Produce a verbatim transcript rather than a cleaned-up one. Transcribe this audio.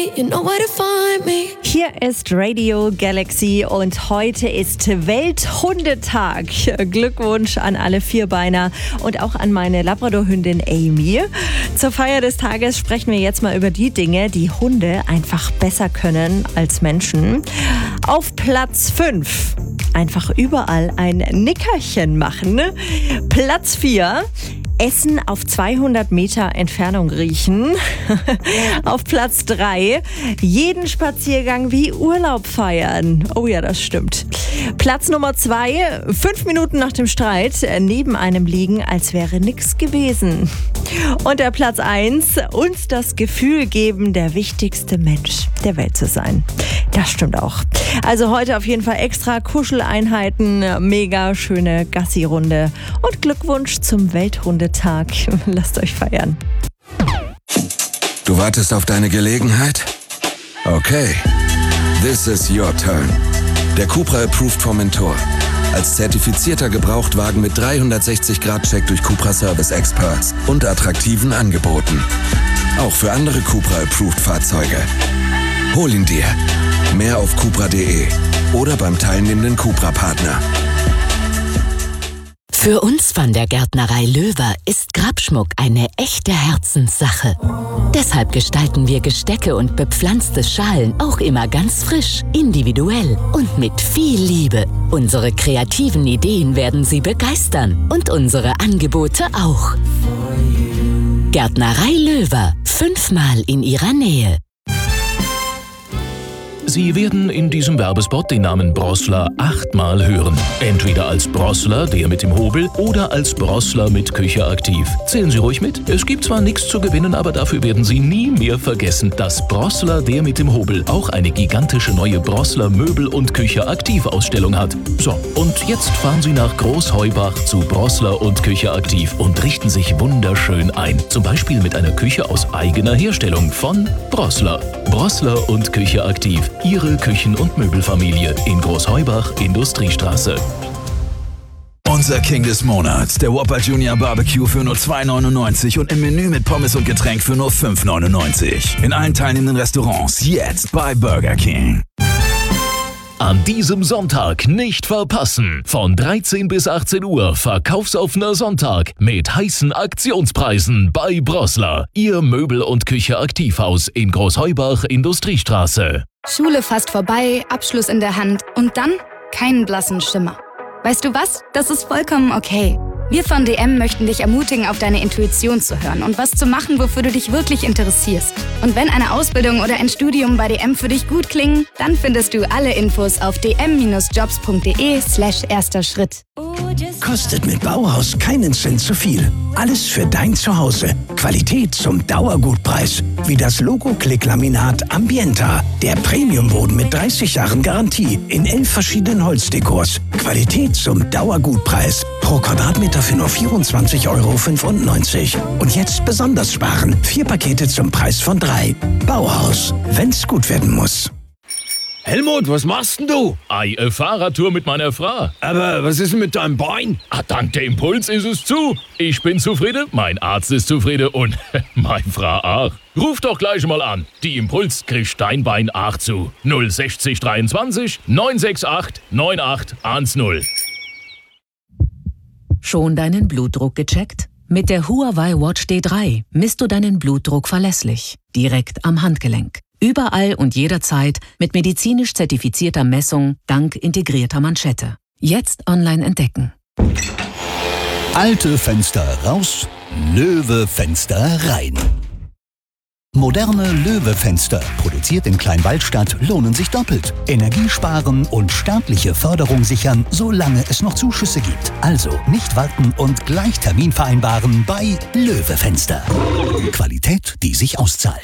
You know where to find me. Hier ist Radio Galaxy und heute ist Welthundetag. Glückwunsch an alle Vierbeiner und auch an meine Labradorhündin Amy. Zur Feier des Tages sprechen wir jetzt mal über die Dinge, die Hunde einfach besser können als Menschen. Auf Platz fünf. Einfach überall ein Nickerchen machen. Platz vier. Essen auf zweihundert Meter Entfernung riechen. Auf Platz drei. Jeden Spaziergang wie Urlaub feiern. Oh ja, das stimmt. Platz Nummer zwei. Fünf Minuten nach dem Streit neben einem liegen, als wäre nichts gewesen. Und der Platz eins. Uns das Gefühl geben, der wichtigste Mensch der Welt zu sein. Das stimmt auch. Also heute auf jeden Fall extra Kuscheleinheiten, mega schöne Gassi-Runde und Glückwunsch zum Welthundetag. Lasst euch feiern. Du wartest auf deine Gelegenheit? Okay, this is your turn. Der Cupra Approved for Mentor. Als zertifizierter Gebrauchtwagen mit dreihundertsechzig Grad Check durch Cupra Service Experts und attraktiven Angeboten. Auch für andere Cupra Approved Fahrzeuge. Hol ihn dir. Mehr auf cupra punkt de oder beim teilnehmenden Cupra-Partner. Für uns von der Gärtnerei Löwer ist Grabschmuck eine echte Herzenssache. Deshalb gestalten wir Gestecke und bepflanzte Schalen auch immer ganz frisch, individuell und mit viel Liebe. Unsere kreativen Ideen werden Sie begeistern und unsere Angebote auch. Gärtnerei Löwer, fünfmal in Ihrer Nähe. Sie werden in diesem Werbespot den Namen Brossler achtmal hören. Entweder als Brossler, der mit dem Hobel, oder als Brossler mit Küche aktiv. Zählen Sie ruhig mit. Es gibt zwar nichts zu gewinnen, aber dafür werden Sie nie mehr vergessen, dass Brossler, der mit dem Hobel, auch eine gigantische neue Brossler Möbel- und Küche aktiv Ausstellung hat. So, und jetzt fahren Sie nach Großheubach zu Brossler und Küche aktiv und richten sich wunderschön ein. Zum Beispiel mit einer Küche aus eigener Herstellung von Brossler. Brossler und Küche aktiv. Ihre Küchen- und Möbelfamilie in Großheubach, Industriestraße. Unser King des Monats, der Whopper Junior Barbecue für nur zwei neunundneunzig und im Menü mit Pommes und Getränk für nur fünf neunundneunzig. In allen teilnehmenden Restaurants jetzt bei Burger King. An diesem Sonntag nicht verpassen. Von dreizehn bis achtzehn Uhr verkaufsoffener Sonntag mit heißen Aktionspreisen bei Brossler. Ihr Möbel- und Küche-Aktivhaus in Großheubach, Industriestraße. Schule fast vorbei, Abschluss in der Hand und dann keinen blassen Schimmer. Weißt du was? Das ist vollkommen okay. Wir von D M möchten dich ermutigen, auf deine Intuition zu hören und was zu machen, wofür du dich wirklich interessierst. Und wenn eine Ausbildung oder ein Studium bei D M für dich gut klingen, dann findest du alle Infos auf d m jobs punkt de slash erster Schritt. Kostet mit Bauhaus keinen Cent zu viel. Alles für dein Zuhause. Qualität zum Dauergutpreis. Wie das Logo-Klick-Laminat Ambienta. Der Premiumboden mit dreißig Jahren Garantie. In elf verschiedenen Holzdekors. Qualität zum Dauergutpreis. Pro Quadratmeter für nur vierundzwanzig Euro fünfundneunzig. Und jetzt besonders sparen. Vier Pakete zum Preis von drei. Bauhaus. Wenn's gut werden muss. Helmut, was machst denn du? Ei, eine Fahrradtour mit meiner Frau. Aber was ist denn mit deinem Bein? Ah, dank der Impuls ist es zu. Ich bin zufrieden, mein Arzt ist zufrieden und meine Frau auch. Ruf doch gleich mal an. Die Impuls kriegt dein Bein auch zu. null sechzig dreiundzwanzig neun sechs acht neun acht eins null. Schon deinen Blutdruck gecheckt? Mit der Huawei Watch D drei misst du deinen Blutdruck verlässlich. Direkt am Handgelenk. Überall und jederzeit mit medizinisch zertifizierter Messung dank integrierter Manschette. Jetzt online entdecken. Alte Fenster raus, Löwe Fenster rein. Moderne Löwe-Fenster, produziert in Kleinwaldstadt, lohnen sich doppelt. Energie sparen und staatliche Förderung sichern, solange es noch Zuschüsse gibt. Also nicht warten und gleich Termin vereinbaren bei Löwe Fenster. Qualität, die sich auszahlt.